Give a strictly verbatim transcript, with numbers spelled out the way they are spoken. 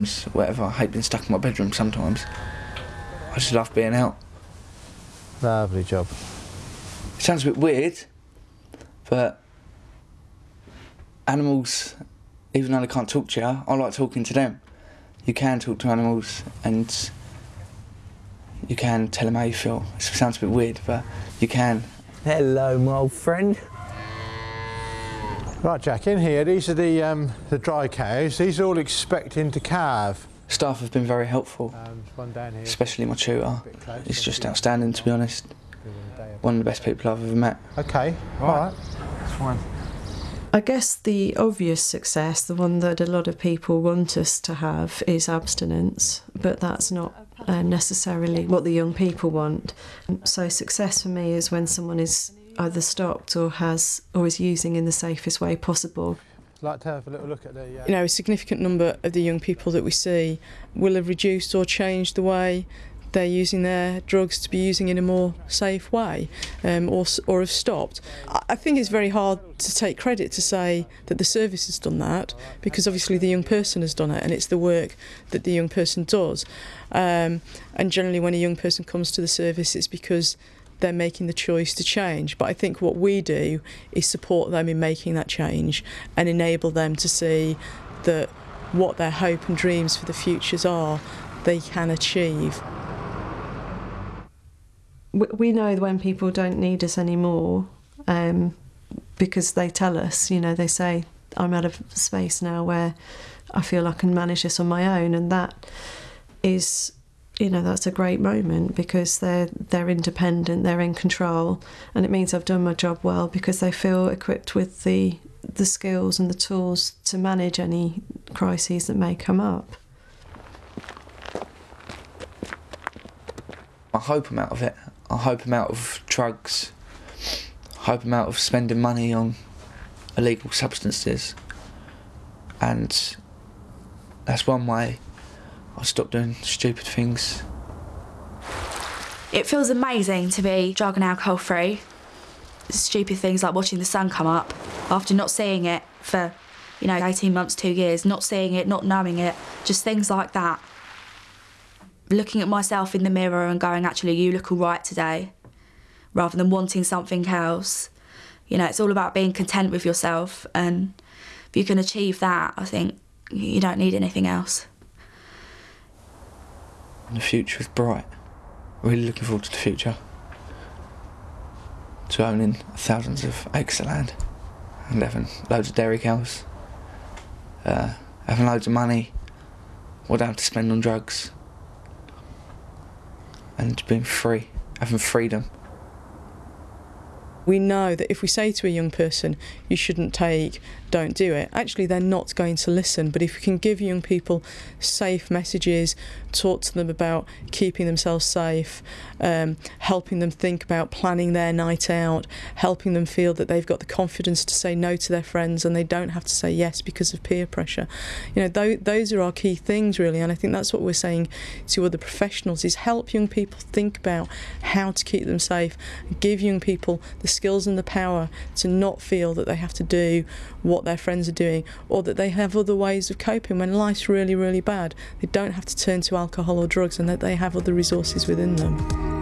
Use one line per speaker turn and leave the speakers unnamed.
Whatever, I hate being stuck in my bedroom sometimes. I just love being out.
Lovely job.
It sounds a bit weird, but animals, even though they can't talk to you, I like talking to them. You can talk to animals and you can tell them how you feel. It sounds a bit weird, but you can.
Hello, my old friend. Right, Jack, in here, these are the, um, the dry cows. These are all expecting to calve.
Staff have been very helpful,
um, one down here,
especially my tutor. He's just outstanding, to be honest. One of the best people I've ever met.
Okay, all right.
That's fine.
I guess the obvious success, the one that a lot of people want us to have, is abstinence, but that's not uh, necessarily what the young people want. So success for me is when someone is either stopped or has or is using in the safest way possible.
I'd like to have a little look at the... Uh...
You know, a significant number of the young people that we see will have reduced or changed the way they're using their drugs to be using in a more safe way, um, or, or have stopped. I think it's very hard to take credit to say that the service has done that, because obviously the young person has done it and it's the work that the young person does. Um, and generally when a young person comes to the service, it's because they're making the choice to change. But I think what we do is support them in making that change and enable them to see that what their hope and dreams for the futures are, they can achieve.
We know when people don't need us anymore, um, because they tell us, you know, they say, I'm out of space now where I feel I can manage this on my own, and that is, you know, that's a great moment because they're they're independent, they're in control, and it means I've done my job well because they feel equipped with the the skills and the tools to manage any crises that may come up.
I hope I'm out of it. I hope I'm out of drugs. I hope I'm out of spending money on illegal substances. And that's one way I'll stop doing stupid things.
It feels amazing to be drug and alcohol free. Stupid things like watching the sun come up after not seeing it for, you know, eighteen months, two years, not seeing it, not knowing it, just things like that. Looking at myself in the mirror and going, actually, you look all right today, rather than wanting something else. You know, it's all about being content with yourself, and if you can achieve that, I think you don't need anything else.
And the future is bright. Really looking forward to the future. To owning thousands of acres of land and having loads of dairy cows, uh, having loads of money, what I have to spend on drugs, and being free, having freedom.
We know that if we say to a young person, you shouldn't take, don't do it, actually they're not going to listen. But if we can give young people safe messages, talk to them about keeping themselves safe, um, helping them think about planning their night out, helping them feel that they've got the confidence to say no to their friends and they don't have to say yes because of peer pressure. You know, th those are our key things really, and I think that's what we're saying to other professionals, is help young people think about how to keep them safe, give young people the skills and the power to not feel that they have to do what their friends are doing, or that they have other ways of coping when life's really, really bad. They don't have to turn to alcohol or drugs, and that they have other resources within them.